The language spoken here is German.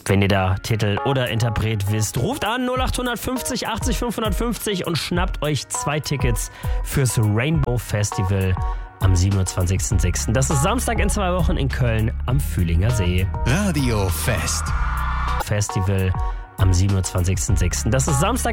Wenn ihr da Titel oder Interpret wisst, ruft an 0850 80 550 und schnappt euch 2 Tickets fürs Rainbow Festival am 27.06. Das ist Samstag in 2 Wochen in Köln am Fühlinger See. Radio Fest. Festival am 27.06. Das ist Samstag